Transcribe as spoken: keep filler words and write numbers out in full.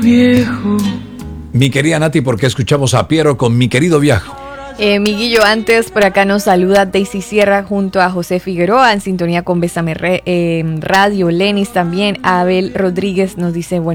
viejo. Mi querida Nati, ¿por qué escuchamos a Piero con Mi querido viejo? Eh, Miguillo, antes por acá nos saluda Daisy Sierra junto a José Figueroa en sintonía con Bésame Re, eh, Radio. Lenis también. Abel Rodríguez nos dice bueno.